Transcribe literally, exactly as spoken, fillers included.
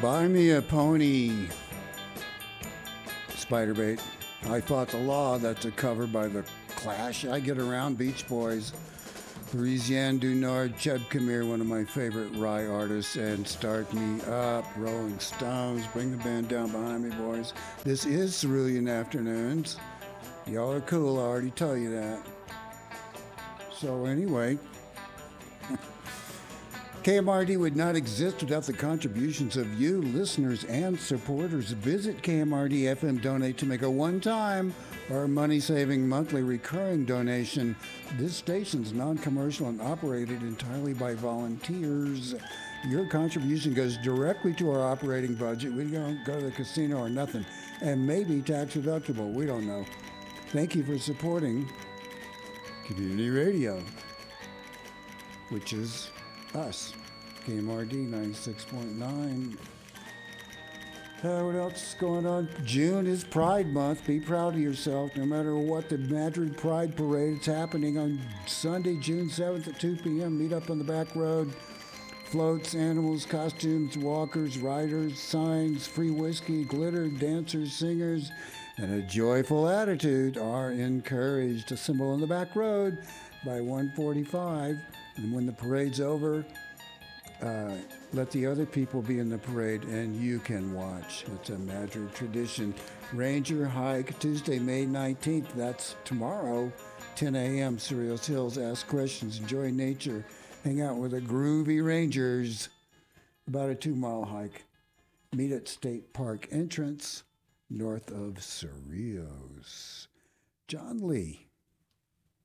Buy me a pony, Spiderbait. I fought the law. That's a cover by the Clash. I Get Around, Beach Boys. Parisienne du Nord, Cheb Kamir, one of my favorite rye artists, and Start Me Up, Rolling Stones. Bring the band down behind me, boys. This is Cerulean Afternoons. Y'all are cool, I already tell you that. So anyway, K M R D would not exist without the contributions of you, listeners and supporters. Visit K M R D F M Donate to make a one-time or money-saving monthly recurring donation. This station's non-commercial and operated entirely by volunteers. Your contribution goes directly to our operating budget. We don't go to the casino or nothing. And maybe tax deductible. We don't know. Thank you for supporting community radio, which is us, K M R D ninety-six point nine. Uh, what else is going on? June is Pride Month. Be proud of yourself, no matter what. The Madrid Pride Parade, it's happening on Sunday, June seventh at two p.m. Meet up on the back road. Floats, animals, costumes, walkers, riders, signs, free whiskey, glitter, dancers, singers, and a joyful attitude are encouraged. Assemble on the back road by one forty-five. And when the parade's over, uh, let the other people be in the parade and you can watch. It's a Madrid tradition. Ranger Hike, Tuesday, May nineteenth. That's tomorrow, ten a.m. Cerritos Hills. Ask questions, enjoy nature, hang out with the groovy Rangers. About a two-mile hike. Meet at State Park entrance, north of Cerritos. John Lee.